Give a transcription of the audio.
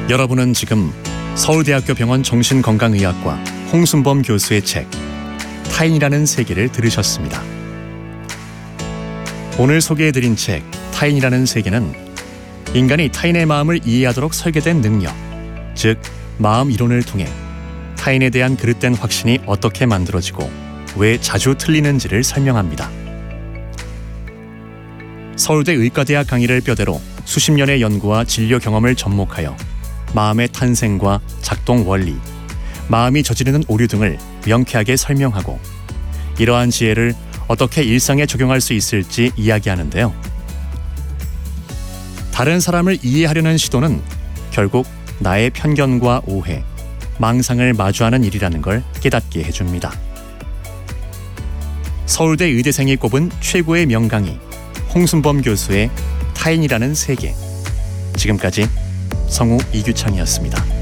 여러분은 지금 서울대학교 병원 정신건강의학과 홍순범 교수의 책 타인이라는 세계를 들으셨습니다. 오늘 소개해드린 책 타인이라는 세계는 인간이 타인의 마음을 이해하도록 설계된 능력, 즉 마음 이론을 통해 타인에 대한 그릇된 확신이 어떻게 만들어지고 왜 자주 틀리는지를 설명합니다. 서울대 의과대학 강의를 뼈대로 수십 년의 연구와 진료 경험을 접목하여 마음의 탄생과 작동 원리, 마음이 저지르는 오류 등을 명쾌하게 설명하고 이러한 지혜를 어떻게 일상에 적용할 수 있을지 이야기하는데요. 다른 사람을 이해하려는 시도는 결국 나의 편견과 오해, 망상을 마주하는 일이라는 걸 깨닫게 해줍니다. 서울대 의대생이 꼽은 최고의 명강의 홍순범 교수의 타인이라는 세계. 지금까지 성우 이규창이었습니다.